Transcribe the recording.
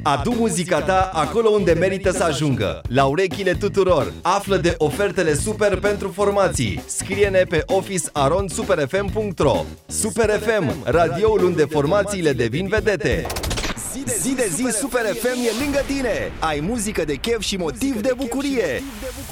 Adu muzica ta acolo unde merită să ajungă, la urechile tuturor. Află de ofertele super pentru formații. Scrie-ne pe office@superfm.ro. Super FM, radioul unde formațiile devin vedete. Zi de zi Super FM e lângă tine. Ai muzică de chef și motiv de bucurie.